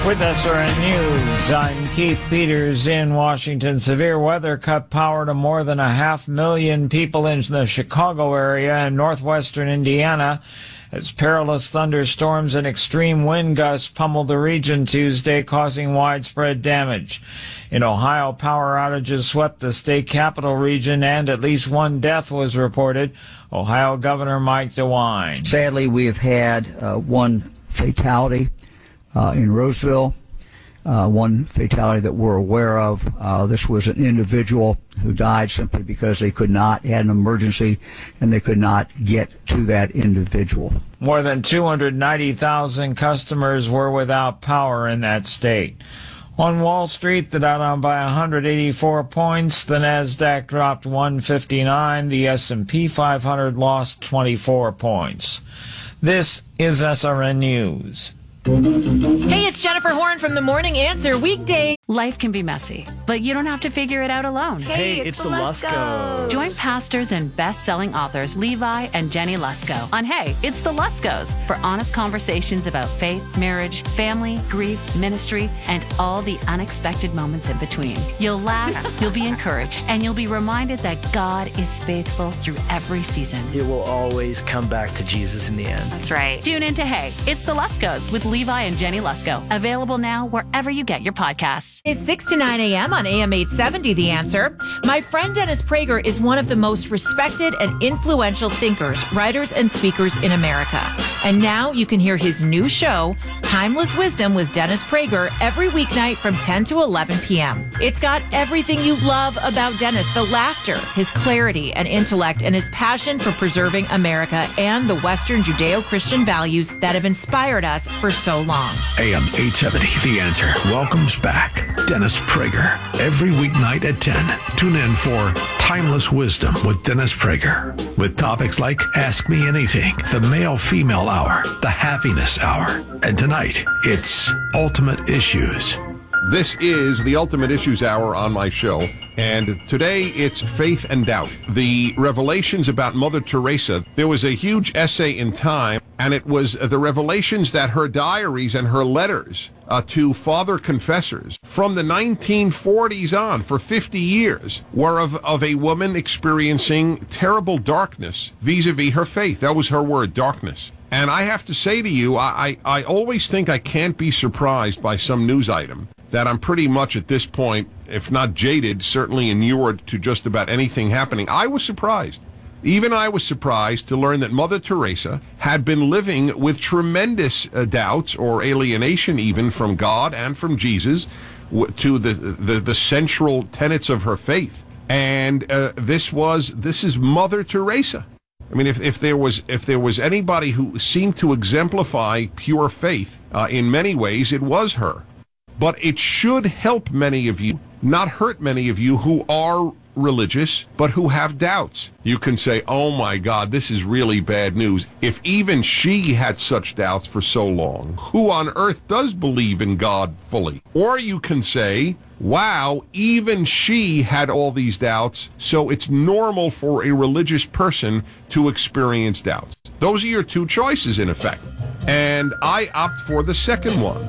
With SRN News, I'm Keith Peters in Washington. Severe weather cut power to more than 500,000 people in the Chicago area and northwestern Indiana as perilous thunderstorms and extreme wind gusts pummeled the region Tuesday, causing widespread damage. In Ohio, power outages swept the state capital region and at least one death was reported. Ohio Governor Mike DeWine. Sadly, we have had one fatality in Roseville, one fatality that we're aware of. This was an individual who died simply because they had an emergency, and they could not get to that individual. More than 290,000 customers were without power in that state. On Wall Street, the Dow down by 184 points, the Nasdaq dropped 159, the S&P 500 lost 24 points. This is SRN News. Hey, it's Jennifer Horn from The Morning Answer, weekday. Life can be messy, but you don't have to figure it out alone. Hey, it's the Luskos. Join pastors and best-selling authors Levi and Jenny Lusko on Hey, it's the Luskos for honest conversations about faith, marriage, family, grief, ministry, and all the unexpected moments in between. You'll laugh, you'll be encouraged, and you'll be reminded that God is faithful through every season. It will always come back to Jesus in the end. That's right. Tune into Hey, it's the Luskos with Levi and Jenny Lusko. Available now wherever you get your podcasts. It's 6 to 9 a.m. on AM 870, The Answer. My friend Dennis Prager is one of the most respected and influential thinkers, writers, and speakers in America. And now you can hear his new show, Timeless Wisdom with Dennis Prager, every weeknight from 10 to 11 p.m. It's got everything you love about Dennis, the laughter, his clarity and intellect, and his passion for preserving America and the Western Judeo-Christian values that have inspired us for so long. AM 870, The Answer, welcomes back Dennis Prager. Every weeknight at 10, tune in for Timeless Wisdom with Dennis Prager. With topics like Ask Me Anything, the Male-Female Hour, the Happiness Hour, and tonight, it's Ultimate Issues. This is the Ultimate Issues Hour on my show, and today it's Faith and Doubt. The revelations about Mother Teresa. There was a huge essay in Time, and it was the revelations that her diaries and her letters to father confessors from the 1940s on for 50 years were of a woman experiencing terrible darkness vis-a-vis her faith. That was her word, darkness. And I have to say to you, I always think I can't be surprised by some news item that I'm pretty much at this point, if not jaded, certainly inured to just about anything happening. I was surprised. Even I was surprised to learn that Mother Teresa had been living with tremendous doubts or alienation even from God and from Jesus to the central tenets of her faith. And this is Mother Teresa. I mean, if there was anybody who seemed to exemplify pure faith in many ways, it was her. But it should help many of you, not hurt many of you who are religious, but who have doubts. You can say, oh my God, this is really bad news. If even she had such doubts for so long, who on earth does believe in God fully? Or you can say, wow, even she had all these doubts, so it's normal for a religious person to experience doubts. Those are your two choices, in effect. And I opt for the second one.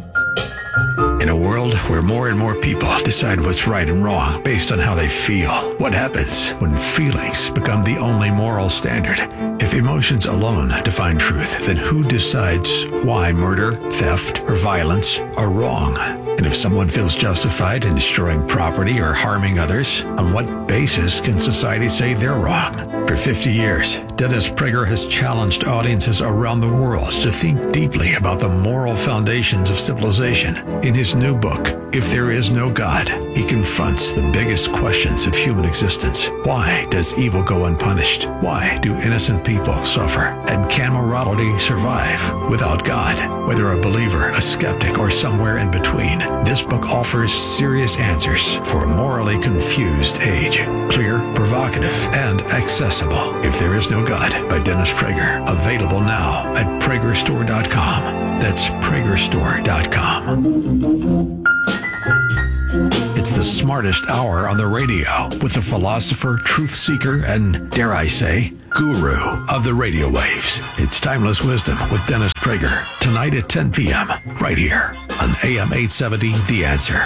In a world where more and more people decide what's right and wrong based on how they feel, what happens when feelings become the only moral standard? If emotions alone define truth, then who decides why murder, theft, or violence are wrong? And if someone feels justified in destroying property or harming others, on what basis can society say they're wrong? For 50 years, Dennis Prager has challenged audiences around the world to think deeply about the moral foundations of civilization. In his new book, If There Is No God, he confronts the biggest questions of human existence. Why does evil go unpunished? Why do innocent people suffer? And can morality survive without God? Whether a believer, a skeptic, or somewhere in between, this book offers serious answers for a morally confused age. Clear, provocative, and accessible. If There Is No God by Dennis Prager. Available now at PragerStore.com. That's PragerStore.com. It's the smartest hour on the radio with the philosopher, truth seeker, and, dare I say, guru of the radio waves. It's Timeless Wisdom with Dennis Prager. Tonight at 10 p.m. right here on on AM 870, The Answer.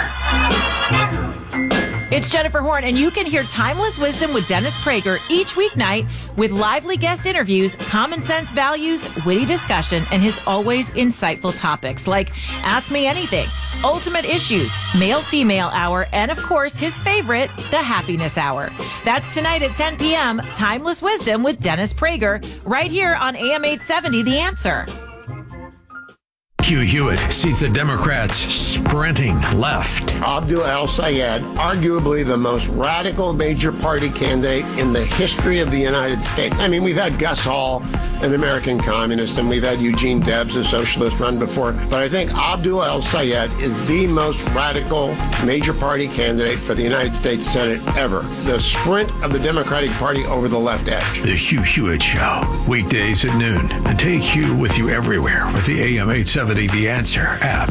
It's Jennifer Horn, and you can hear Timeless Wisdom with Dennis Prager each weeknight with lively guest interviews, common sense values, witty discussion, and his always insightful topics like Ask Me Anything, Ultimate Issues, Male-Female Hour, and of course, his favorite, the Happiness Hour. That's tonight at 10 p.m., Timeless Wisdom with Dennis Prager, right here on AM 870, The Answer. Hugh Hewitt sees the Democrats sprinting left. Abdul El-Sayed, arguably the most radical major party candidate in the history of the United States. I mean, we've had Gus Hall, an American communist, and we've had Eugene Debs, a socialist, run before. But I think Abdul El-Sayed is the most radical major party candidate for the United States Senate ever. The sprint of the Democratic Party over the left edge. The Hugh Hewitt Show, weekdays at noon. And take Hugh with you everywhere with the AM 870 The Answer app.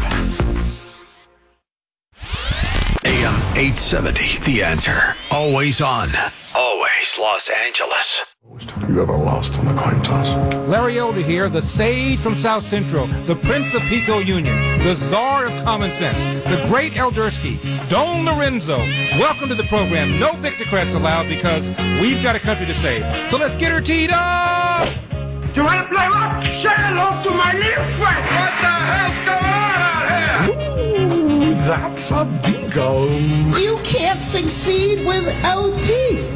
AM 870 The Answer. Always on. Always Los Angeles. You ever lost an acquaintance? Larry Elder here, the sage from South Central, the Prince of Pico Union, the czar of common sense, the great Eldersky, Don Lorenzo. Welcome to the program. No Victocrats allowed because we've got a country to save. So let's get her teed up! You want to play what? Say hello to my little friend. What the hell's going on out here? Ooh, that's a bingo. You can't succeed without teeth.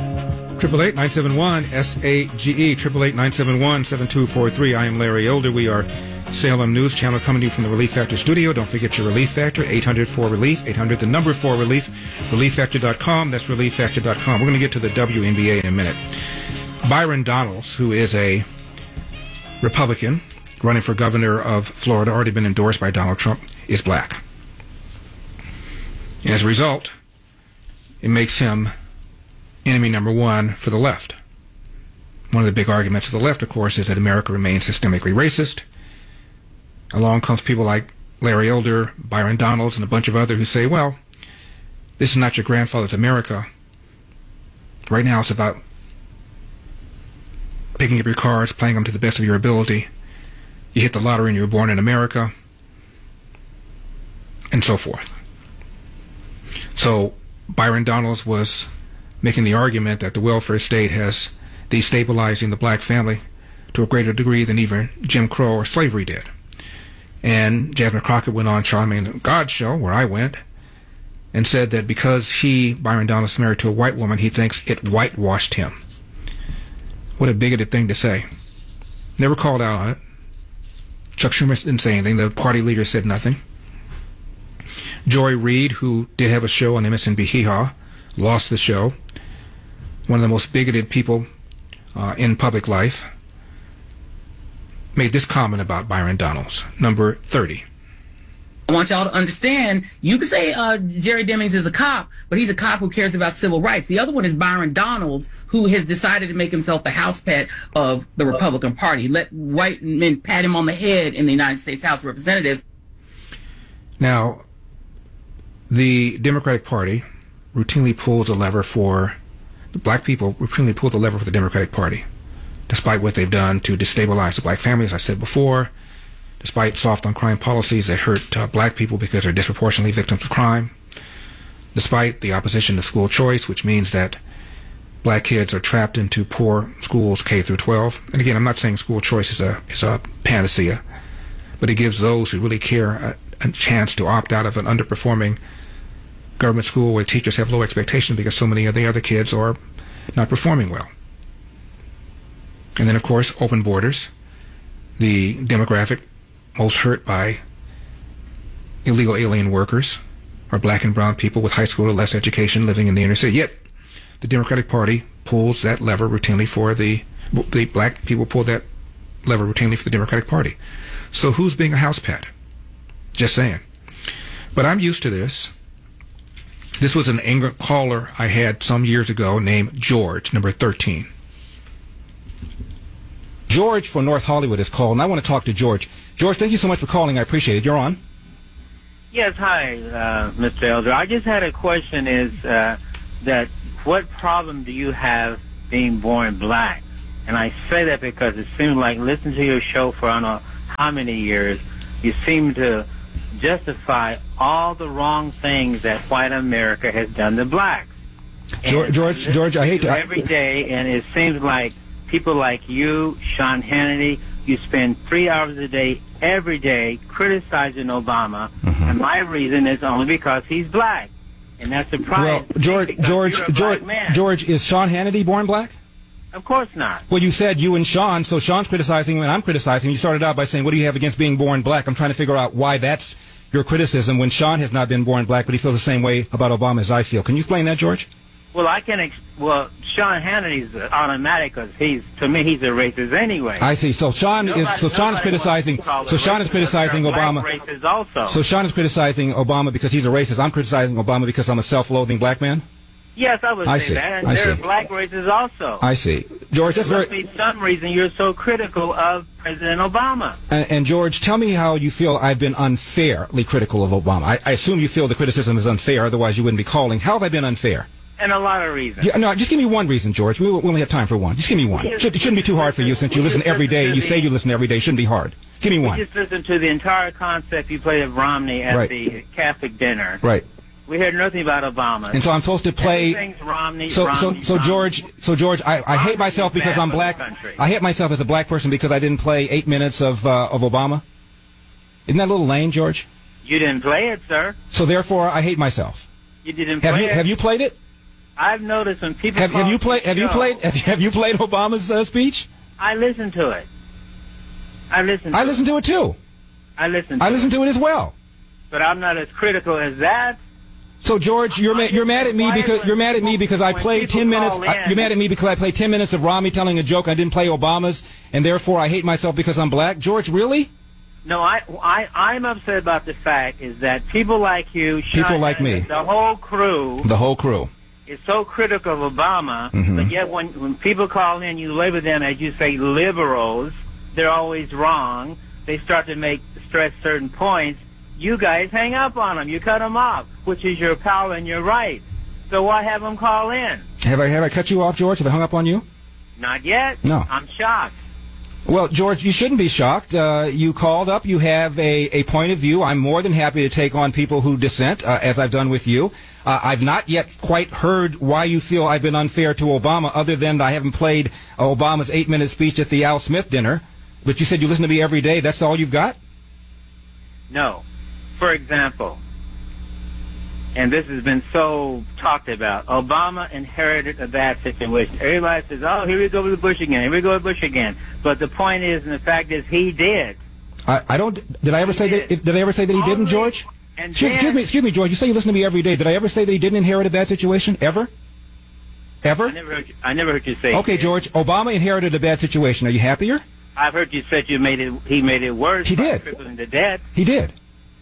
888-971-SAGE, 888-971-7243. I am Larry Elder. We are Salem News Channel coming to you from the Relief Factor studio. Don't forget your Relief Factor, 800-4RELIEF, 800 the number 4RELIEF, ReliefFactor.com. That's ReliefFactor.com. We're going to get to the WNBA in a minute. Byron Donalds, who is a Republican running for governor of Florida, already been endorsed by Donald Trump, is black. And as a result, it makes him enemy number one for the left. One of the big arguments of the left, of course, is that America remains systemically racist. Along comes people like Larry Elder, Byron Donalds, and a bunch of others who say, well, this is not your grandfather's America. Right now it's about picking up your cards, playing them to the best of your ability. You hit the lottery and you were born in America, and so forth. So Byron Donalds was making the argument that the welfare state has destabilizing the black family to a greater degree than even Jim Crow or slavery did. And Jasmine Crockett went on Charlamagne the God Show, where I went, and said that because Byron Donalds, is married to a white woman, he thinks it whitewashed him. What a bigoted thing to say. Never called out on it. Chuck Schumer didn't say anything. The party leader said nothing. Joy Reid, who did have a show on MSNBC Hee Haw, lost the show. One of the most bigoted people in public life, made this comment about Byron Donalds, number 30. I want y'all to understand, you can say Jerry Demings is a cop, but he's a cop who cares about civil rights. The other one is Byron Donalds, who has decided to make himself the house pet of the Republican Party. Let white men pat him on the head in the United States House of Representatives. Now, the Democratic Party routinely pulls a lever for the black people, routinely pull the lever for the Democratic Party, despite what they've done to destabilize the black family, as I said before, despite soft on crime policies that hurt black people because they're disproportionately victims of crime, despite the opposition to school choice, which means that black kids are trapped into poor schools K through 12. And again, I'm not saying school choice is a panacea, but it gives those who really care a chance to opt out of an underperforming government school where teachers have low expectations because so many of the other kids are not performing well. And then, of course, open borders, the demographic most hurt by illegal alien workers are black and brown people with high school or less education living in the inner city. Yet, the Democratic Party pulls that lever routinely for the black people pull that lever routinely for the Democratic Party. So who's being a house pet? Just saying. But I'm used to this. This was an angry caller I had some years ago named George, number 13. George from North Hollywood is called, and I want to talk to George. George, thank you so much for calling. I appreciate it. You're on. Yes, hi, Mr. Elder. I just had a question is that what problem do you have being born black? And I say that because it seems like listening to your show for I don't know how many years, you seem to justify all the wrong things that white America has done to blacks. George, I hate to... Every day, and it seems like people like you, Sean Hannity, you spend 3 hours a day, every day, criticizing Obama, and my reason is only because he's black. And that's surprising. Well, George, is Sean Hannity born black? Of course not. Well, you said you and Sean, so Sean's criticizing him and I'm criticizing him. You started out by saying, what do you have against being born black? I'm trying to figure out why that's your criticism when Sean has not been born black, but he feels the same way about Obama as I feel. Can you explain that, George? Well, Sean Hannity's automatic because to me, he's a racist anyway. I see. So Sean is criticizing Obama. So Sean is criticizing Obama because he's a racist. I'm criticizing Obama because I'm a self-loathing black man. Yes, I would say that. And there are black racists also. I see. George, that's very... For some reason you're so critical of President Obama. And George, tell me how you feel I've been unfairly critical of Obama. I assume you feel the criticism is unfair, otherwise you wouldn't be calling. How have I been unfair? And a lot of reasons. Yeah, no, just give me one reason, George. We only have time for one. Just give me one. It shouldn't be too hard for you since you listen every day. You say you listen every day. It shouldn't be hard. Give me one. We just listened to the entire concept you played of Romney at the Catholic dinner. Right. We heard nothing about Obama. And so I'm supposed to play... Romney, George, I hate myself because I'm black. I hate myself as a black person because I didn't play 8 minutes of Obama. Isn't that a little lame, George? You didn't play it, sir. So therefore, I hate myself. You didn't play it. Have you played it? I've noticed when people have you played Obama's speech? I listened to it. I listened to it too. I listened to it as well. But I'm not as critical as that. So George, you're mad at me because I played 10 minutes. You're mad at me because I played 10 minutes of Romney telling a joke. I didn't play Obama's, and therefore I hate myself because I'm black. George, really? No, I'm upset about the fact is that people like you, people like me, the whole crew, is so critical of Obama. But yet when people call in, you label them as you say liberals. They're always wrong. They start to stress certain points. You guys hang up on them. You cut them off, which is your power and your right. So why have them call in? Have I cut you off, George? Have I hung up on you? Not yet. No. I'm shocked. Well, George, you shouldn't be shocked. You called up. You have a point of view. I'm more than happy to take on people who dissent, as I've done with you. I've not yet quite heard why you feel I've been unfair to Obama, other than I haven't played Obama's 8-minute speech at the Al Smith dinner. But you said you listen to me every day. That's all you've got? No. For example, and this has been so talked about, Obama inherited a bad situation. Everybody says, oh, here we go with Bush again, here we go with Bush again. But the point is, and the fact is, he did. Did I ever say that he didn't, George? Excuse me, George, you say you listen to me every day. Did I ever say that he didn't inherit a bad situation? Ever? Ever? I never heard you say Okay, George, Obama inherited a bad situation. Are you happier? I've heard you said he made it worse. He did. Crippling the debt. He did.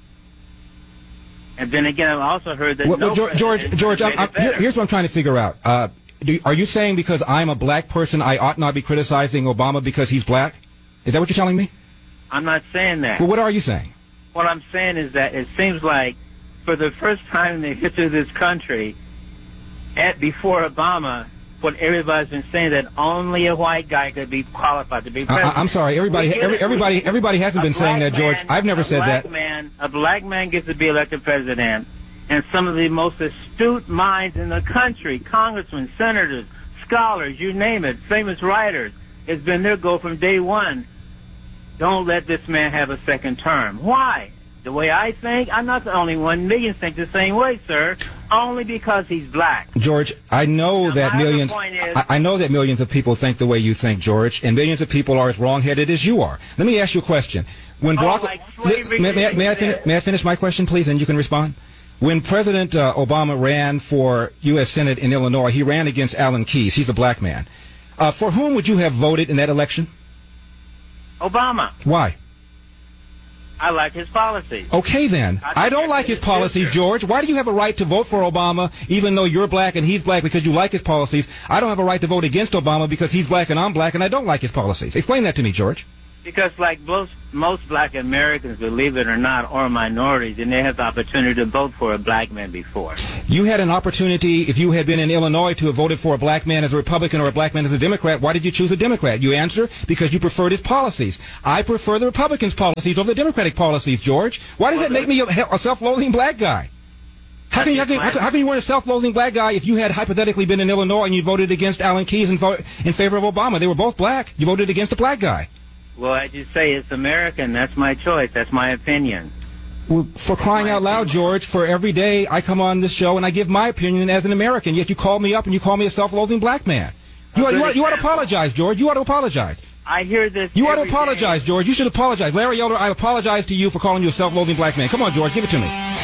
And then again, I've also heard that George, here's what I'm trying to figure out. Are you saying because I'm a black person, I ought not be criticizing Obama because he's black? Is that what you're telling me? I'm not saying that. Well, what are you saying? What I'm saying is that it seems like for the first time in the history of this country, before Obama, what everybody's been saying, that only a white guy could be qualified to be president. I'm sorry, everybody hasn't been saying that, George. I've never said that. A black man gets to be elected president, and some of the most astute minds in the country, congressmen, senators, scholars, you name it, famous writers, it's been their goal from day one. Don't let this man have a second term. Why? The way I think, I'm not the only one. Millions think the same way, sir. Only because he's black. George, I know that millions of people think the way you think, George, and millions of people are as wrong-headed as you are. Let me ask you a question. When may I finish my question, please, and you can respond? When President Obama ran for U.S. Senate in Illinois, he ran against Alan Keyes. He's a black man. For whom would you have voted in that election? Obama. Why? I like his policies. Okay, then. I don't like his policies, George. Why do you have a right to vote for Obama even though you're black and he's black because you like his policies? I don't have a right to vote against Obama because he's black and I'm black and I don't like his policies. Explain that to me, George. Because like most black Americans, believe it or not, or minorities, and they have the opportunity to vote for a black man before. You had an opportunity, if you had been in Illinois, to have voted for a black man as a Republican or a black man as a Democrat. Why did you choose a Democrat? You answer, because you preferred his policies. I prefer the Republicans' policies over the Democratic policies, George. Why does that make me a self-loathing black guy? How can you weren't a self-loathing black guy if you had hypothetically been in Illinois and you voted against Alan Keyes and in favor of Obama? They were both black. You voted against a black guy. Well, I just say it's American. That's my choice. That's my opinion. Well, for crying out loud, George, for every day I come on this show and I give my opinion as an American, yet you call me up and you call me a self-loathing black man. You ought to apologize, George. You ought to apologize. I hear this. You ought to apologize, George. You should apologize. Larry Elder, I apologize to you for calling you a self-loathing black man. Come on, George, give it to me.